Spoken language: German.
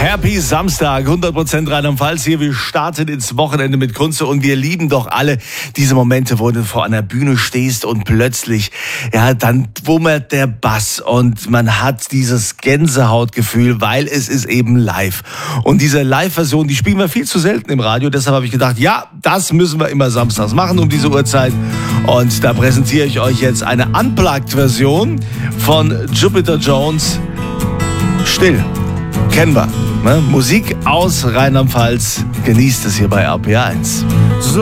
Happy Samstag, 100% Rheinland-Pfalz hier. Wir starten ins Wochenende mit Kunze und wir lieben doch alle diese Momente, wo du vor einer Bühne stehst und plötzlich, ja, dann wummert der Bass und man hat dieses Gänsehautgefühl, weil es ist eben live. Und diese Live-Version, die spielen wir viel zu selten im Radio. Deshalb habe ich gedacht, ja, das müssen wir immer samstags machen um diese Uhrzeit. Und da präsentiere ich euch jetzt eine Unplugged-Version von Jupiter Jones. Still. Kennen wir. Ne? Musik aus Rheinland-Pfalz. Genießt es hier bei RPR 1.